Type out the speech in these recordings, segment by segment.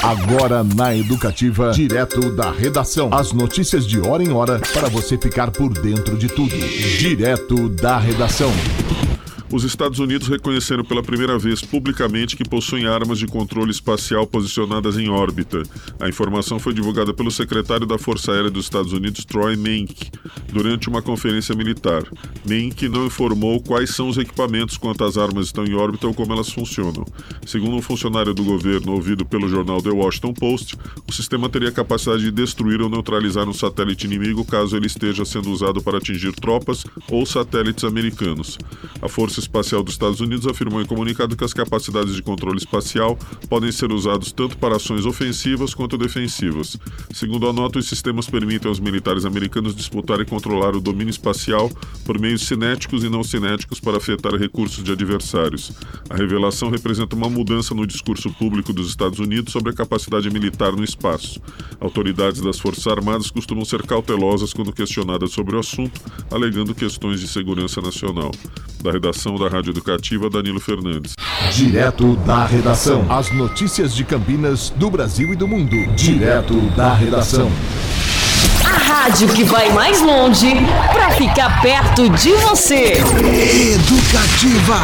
Agora na Educativa, direto da redação. As notícias de hora em hora para você ficar por dentro de tudo. Direto da redação. Os Estados Unidos reconheceram pela primeira vez publicamente que possuem armas de controle espacial posicionadas em órbita. A informação foi divulgada pelo secretário da Força Aérea dos Estados Unidos, Troy Menck, durante uma conferência militar. Menck não informou quais são os equipamentos, quantas armas estão em órbita ou como elas funcionam. Segundo um funcionário do governo ouvido pelo jornal The Washington Post, o sistema teria capacidade de destruir ou neutralizar um satélite inimigo caso ele esteja sendo usado para atingir tropas ou satélites americanos. A Força Espacial dos Estados Unidos afirmou em comunicado que as capacidades de controle espacial podem ser usados tanto para ações ofensivas quanto defensivas. Segundo a nota, os sistemas permitem aos militares americanos disputar e controlar o domínio espacial por meios cinéticos e não cinéticos para afetar recursos de adversários. A revelação representa uma mudança no discurso público dos Estados Unidos sobre a capacidade militar no espaço. Autoridades das Forças Armadas costumam ser cautelosas quando questionadas sobre o assunto, alegando questões de segurança nacional. Da redação da Rádio Educativa, Danilo Fernandes. Direto da redação. As notícias de Campinas, do Brasil e do mundo. Direto da redação. A rádio que vai mais longe para ficar perto de você. Educativa.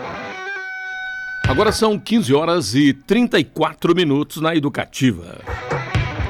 Agora são 15 horas e 34 minutos na Educativa.